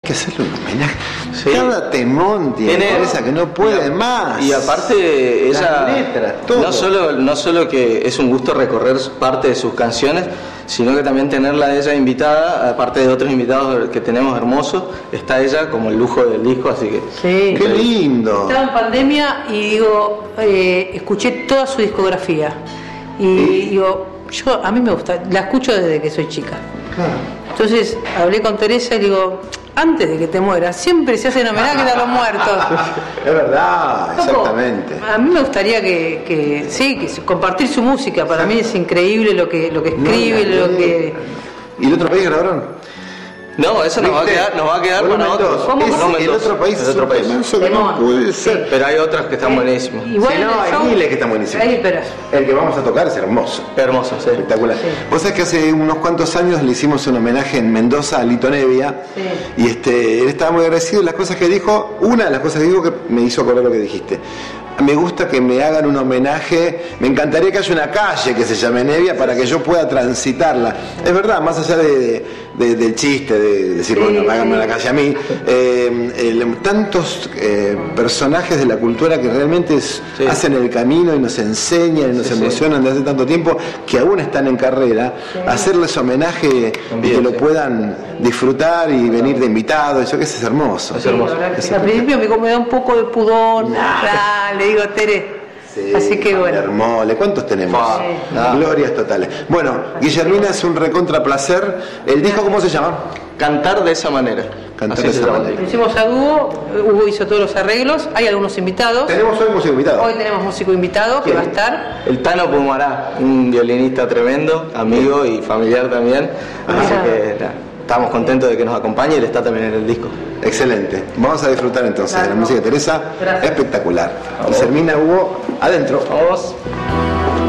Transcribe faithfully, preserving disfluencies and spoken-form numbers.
que hacerle un homenaje. Sí. Cada temón tiene esa que no puede y, más. Y aparte ella letras, todo. no solo no solo que es un gusto recorrer parte de sus canciones, sino que también tenerla a ella invitada, aparte de otros invitados que tenemos hermosos, está ella como el lujo del disco, así que sí. Qué lindo. Estaba en pandemia y digo, eh, escuché toda su discografía y ¿Sí? digo, yo a mí me gusta, la escucho desde que soy chica. Claro. Entonces hablé con Teresa y digo, antes de que te mueras, siempre se hacen homenajes a los muertos. Es verdad, exactamente. A mí me gustaría que, que sí, que compartir su música. Para mí es increíble lo que lo que escribe, no, lo que. ¿Y el otro país grabaron? No, eso nos va a quedar, nos va a quedar para otros. ¿Cómo? Es el otro país, el otro país. Eso que no puede ser. Pero hay otras que están buenísimas. Igual sí, no, hay show, miles que están buenísimas. Ahí, pero... El que vamos a tocar es hermoso. Hermoso, sí. Espectacular. Sí. Vos sabés que hace unos cuantos años le hicimos un homenaje en Mendoza a Lito Nevia. Sí. Y este, él estaba muy agradecido. Las cosas que dijo, una de las cosas que dijo que me hizo acordar lo que dijiste. Me gusta que me hagan un homenaje, me encantaría que haya una calle que se llame Nevia para que yo pueda transitarla. Es verdad, más allá de, de, de, del chiste, de decir, sí, bueno, háganme la calle a mí, eh, eh, tantos eh, personajes de la cultura que realmente es, sí. hacen el camino y nos enseñan y nos sí, emocionan sí. desde hace tanto tiempo, que aún están en carrera, sí. hacerles homenaje También, y que lo sí. puedan disfrutar y venir de invitados, eso que es hermoso. Es hermoso. Sí, es al principio me, me da un poco de pudor, nah. le digo, Tere. Sí, así que bueno. Hermole, ¿cuántos tenemos? Sí. Ah, glorias totales. Bueno, Guillermina, es un recontra placer. ¿El disco cómo se llama? Cantar de esa manera. Cantar así de esa manera. Lo hicimos a dúo, Hugo hizo todos los arreglos, hay algunos invitados. ¿Tenemos hoy músico invitado? Hoy tenemos músico invitado que va a estar. El Tano Pumará, un violinista tremendo, amigo y familiar también. Así ah. que nah, estamos contentos de que nos acompañe y él está también en el disco. Excelente. Vamos a disfrutar entonces claro. de la música de Teresa. Gracias. Espectacular. Y Guillermina, Hugo, adentro. Vamos.